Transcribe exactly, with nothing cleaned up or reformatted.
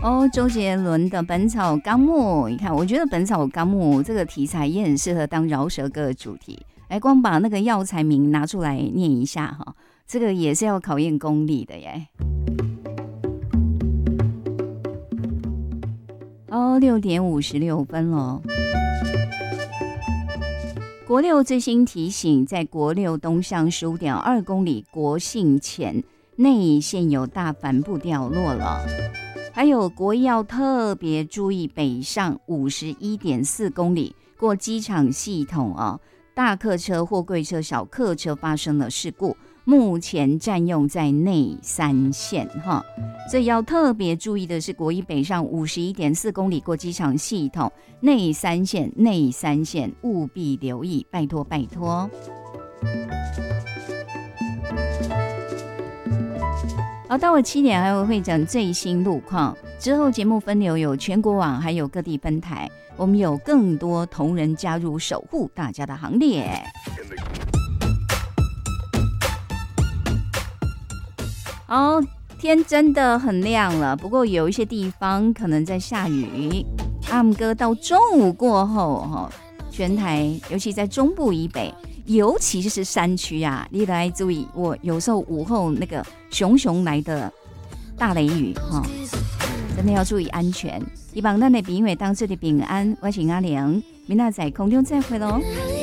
哦，周杰伦的《本草纲目》，你看，我觉得《本草纲目》这个题材也很适合当饶舌歌的主题。来，光把那个药材名拿出来念一下哈，这个也是要考验功力的耶。哦，六点五十六分了。国六最新提醒，在国六东向十五点二公里国姓前内现有大帆布掉落了。还有国一要特别注意北上五十一点四公里过机场系统哦，大客车、货柜车、小客车发生了事故，目前占用在内三线哈，所以要特别注意的是国一北上五十一点四公里过机场系统内三线，内三线务必留意，拜托拜托。好，到了七点还会讲最新路况，之后节目分流有全国网还有各地分台，我们有更多同仁加入守护大家的行列。好，天真的很亮了，不过有一些地方可能在下雨。阿姆哥到中午过后，全台尤其在中部以北，尤其是山区啊，你来注意，我有时候午后那个熊熊来的大雷雨哈，真的要注意安全。希望咱的朋友当这里平安，我是阿良，明仔载空中再会喽。